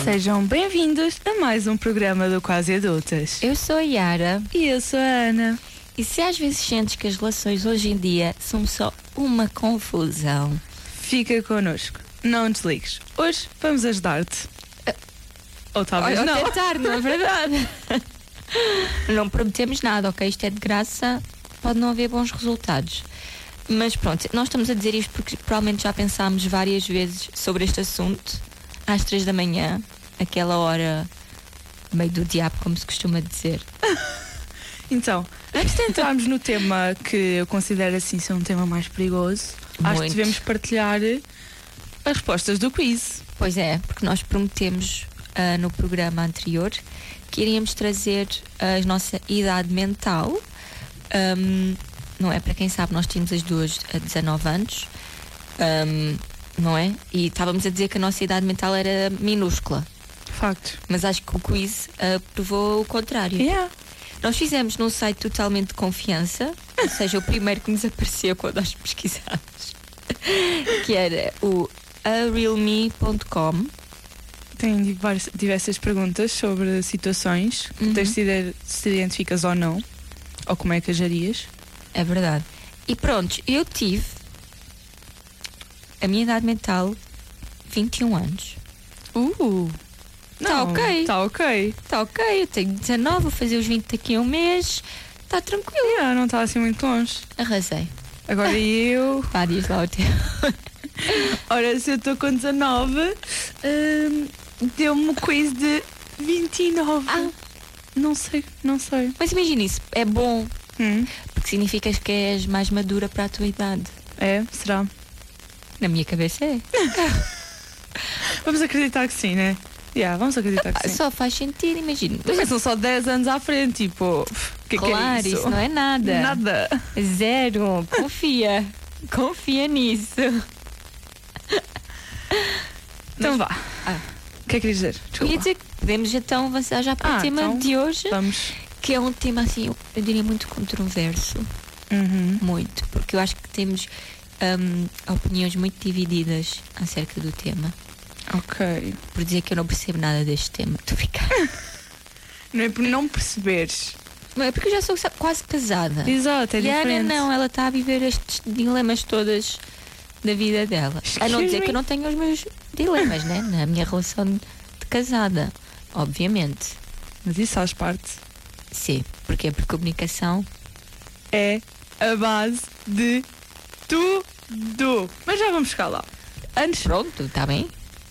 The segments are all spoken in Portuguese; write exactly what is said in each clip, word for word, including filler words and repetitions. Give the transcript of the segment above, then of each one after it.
Sejam bem-vindos a mais um programa do Quase Adultas. Eu sou a Yara. E eu sou a Ana. E se às vezes sentes que as relações hoje em dia são só uma confusão, fica connosco, não desligues. Hoje vamos ajudar-te. Uh, Ou talvez ou, não. Ou tentar, não é verdade? Não prometemos nada, ok? Isto é de graça, pode não haver bons resultados. Mas pronto, nós estamos a dizer isto porque provavelmente já pensámos várias vezes sobre este assunto, às três da manhã, aquela hora meio do diabo, como se costuma dizer. Então, antes de entrarmos no tema que eu considero assim ser um tema mais perigoso, Muito. acho que devemos partilhar as respostas do quiz. Pois é, porque nós prometemos uh, no programa anterior que iríamos trazer a nossa idade mental. Um, não é? Para quem sabe, nós tínhamos as duas a dezanove anos, um, não é? E estávamos a dizer que a nossa idade mental era minúscula. Facto. Mas acho que o quiz uh, provou o contrário. Yeah. Nós fizemos num site totalmente de confiança, ou seja, o primeiro que nos apareceu quando nós pesquisámos, que era o a real me ponto com. Tem diversas, diversas perguntas sobre situações que Uhum. tens de decidir se te identificas ou não, ou como é que agirias. É verdade. E pronto, eu tive a minha idade mental vinte e um anos. Uh! Tá ok. Está ok. Está ok, eu tenho dezanove, vou fazer os vinte daqui a um mês. Está tranquilo. Yeah, não está assim muito longe. Arrasei. Agora eu. Pá, diz lá o teu. Ora, se eu estou com dezanove, hum, deu-me um quiz de vinte e nove. Ah. Não sei, não sei. Mas imagina isso, é bom, Hum, porque significa que és mais madura para a tua idade. é? Será? Na minha cabeça é. Vamos acreditar que sim, né? Yeah, vamos acreditar Ah, que sim. só faz sentido, imagina. Mas são só dez anos à frente, tipo. O que, Claro, que é isso? isso não é nada. Nada. Zero. Confia. Confia nisso. Então vá. Ah. O que é que querias dizer? Queria Desculpa. dizer que podemos então avançar já para Ah, o tema então de hoje, Vamos. que é um tema assim, eu, eu diria muito controverso. Uhum. Muito. Porque eu acho que temos hum, opiniões muito divididas acerca do tema. Ok. Por dizer que eu não percebo nada deste tema. Estou a ficar. Não é por não perceberes. Não é porque eu já sou quase casada. Exato, é E a Ana diferente. não, ela está a viver estes dilemas todos da vida dela. A não Excuse dizer me? que eu não tenho os meus dilemas, né? Na minha relação de casada. Obviamente. Mas isso faz parte. Sim. Porquê? Porque comunicação. É a base de tudo. Mas já vamos chegar lá. Antes, Pronto, está bem?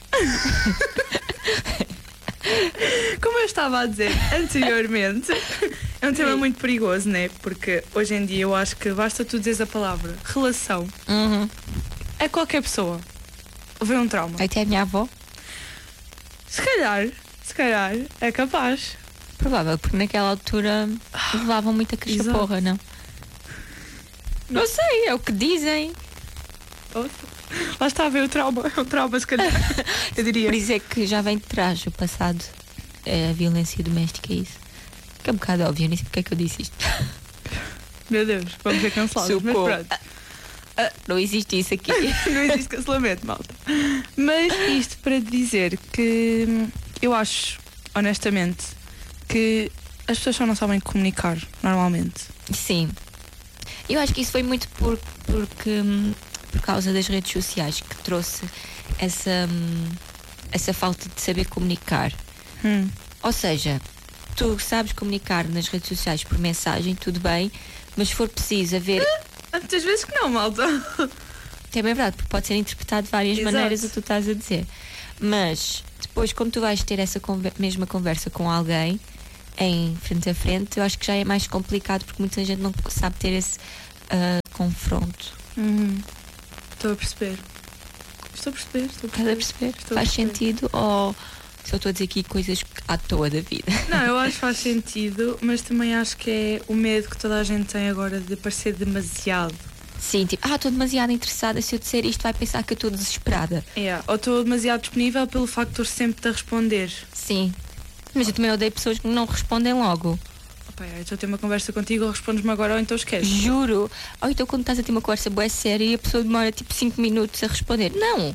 como eu estava a dizer anteriormente, é um tema muito perigoso, né? Porque hoje em dia eu acho que basta tu dizeres a palavra relação Uhum. a qualquer pessoa. Houve um trauma. Até a minha avó. Se calhar, se calhar, é capaz. Provável, porque naquela altura levavam muita crisca Exato. porra, não? Não sei, é o que dizem. Lá está a ver o trauma. É um trauma, se calhar. Eu diria. Por isso é que já vem de trás o passado. É a violência doméstica, é isso. Que é um bocado óbvio, nem sei porque é que eu disse isto. Meu Deus, vamos ser cancelados. Mas Socorro. pronto. Não existe isso aqui. Não existe cancelamento, malta. Mas isto para dizer que hum, eu acho, honestamente, que as pessoas só não sabem comunicar normalmente. Sim. Eu acho que isso foi muito por, porque, hum, por causa das redes sociais que trouxe essa, hum, essa falta de saber comunicar. Hum. Ou seja, tu sabes comunicar nas redes sociais por mensagem, tudo bem, mas se for preciso haver. Há muitas vezes que não, malta. É bem verdade, porque pode ser interpretado de várias Exato. maneiras o que tu estás a dizer. Mas depois, quando tu vais ter essa conver- mesma conversa com alguém em frente a frente, eu acho que já é mais complicado porque muita gente não sabe ter esse ah, confronto. Uhum. Estou a perceber. Estou a perceber, estou a Estás a perceber. perceber? Estou a Faz perceber. sentido ou só estou a dizer aqui coisas à toa da vida? Não, eu acho que faz sentido, mas também acho que é o medo que toda a gente tem agora de parecer demasiado. Sim, tipo, ah, estou demasiado interessada, se eu disser isto vai pensar que eu estou desesperada. Yeah. Ou estou demasiado disponível pelo facto de estou sempre a responder. Sim. Mas eu também odeio pessoas que não respondem logo. Opa, eu estou a ter uma conversa contigo, ou respondes-me agora ou então esqueces. Juro. Ou então quando estás a ter uma conversa boa séria e a pessoa demora tipo cinco minutos a responder. Não!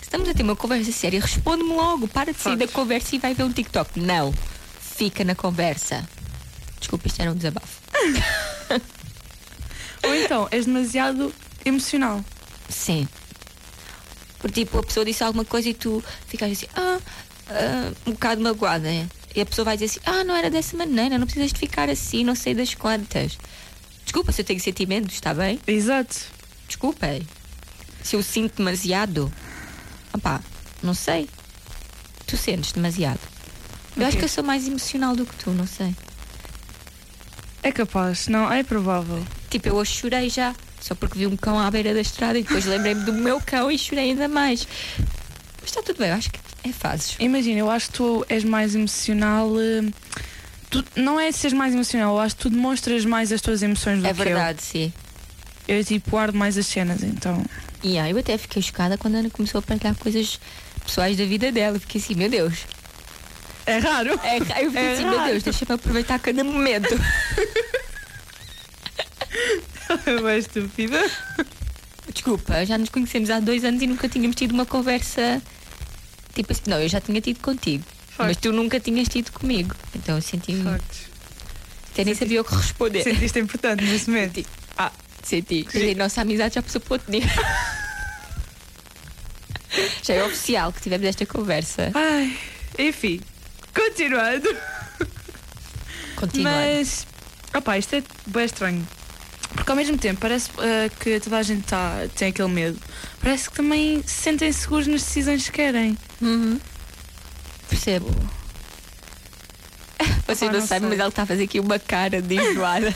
estamos a ter uma conversa séria, responde-me logo. Para de sair da Factos. conversa e vai ver um TikTok. Não. Fica na conversa. Desculpa, isto era um desabafo. Ou então, és demasiado emocional. Sim. Porque tipo, a pessoa disse alguma coisa e tu ficas assim, ah, ah, um bocado magoada. Né? E a pessoa vai dizer assim, ah, não era dessa maneira, não precisas de ficar assim, não sei das quantas. Desculpa se eu tenho sentimentos, está bem? Exato. Desculpa. Se eu sinto demasiado, opá, não sei. Tu sentes demasiado. Eu Ok. acho que eu sou mais emocional do que tu, não sei. É capaz, não, é provável. Tipo, eu hoje chorei já, só porque vi um cão à beira da estrada e depois lembrei-me do meu cão e chorei ainda mais. Mas está tudo bem, eu acho que é fases. Imagina, eu acho que tu és mais emocional. eh, Tu, não é seres mais emocional, eu acho que tu demonstras mais as tuas emoções do É que verdade, sim. eu. Eu tipo guardo mais as cenas, então. E aí eu até fiquei chocada quando a Ana começou a partilhar coisas pessoais da vida dela. Fiquei assim, meu Deus. É raro. É, eu fiquei É assim, meu raro. Deus, deixa-me aproveitar cada momento. É estúpida. Desculpa, já nos conhecemos há dois anos e nunca tínhamos tido uma conversa. Tipo assim, não, eu já tinha tido contigo. Facto. Mas tu nunca tinhas tido comigo. Então eu senti-me. Factos. Até nem sabia o que responder. Sentiste importante nesse momento. Ah, senti. Quer dizer, nossa amizade já passou para outro nível. Já é oficial que tivemos esta conversa. Ai, enfim, continuando. Continuando. Mas, opá, isto é bem estranho. Porque ao mesmo tempo parece ah, que toda a gente tá, tem aquele medo. Parece que também se sentem seguros nas decisões que querem. Uhum. Percebo. Vocês Opa, não, não sabem, sei. mas ele está a fazer aqui uma cara de enjoada.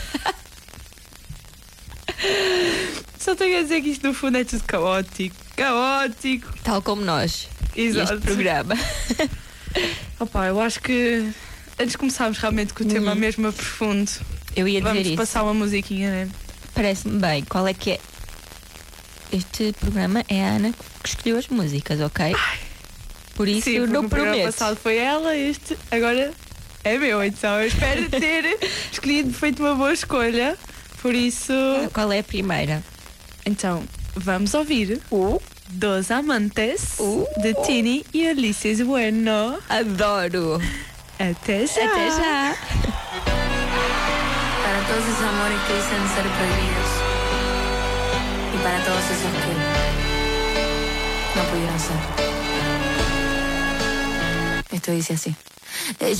Só tenho a dizer que isto no fundo é tudo caótico. Caótico. Tal como nós. Exato. Este programa. Opa, eu acho que antes de começarmos realmente com o tema Uhum. mesmo a profundo, Eu ia dizer vamos isso. passar uma musiquinha, né? Parece-me bem. Qual é que é? Este programa é a Ana que escolheu as músicas, ok? Por isso Sim, eu porque não no programa prometo. passado foi ela, este agora é meu, então eu espero ter escolhido, feito uma boa escolha. Por isso, Qual é a primeira? então, vamos ouvir Uh, Dos Amantes Uh. de Tini e Ulises Bueno. adoro. Até já! Até já. Para todos esos amores que dicen ser prohibidos y para todos esos que no pudieron ser. Esto dice así. Ella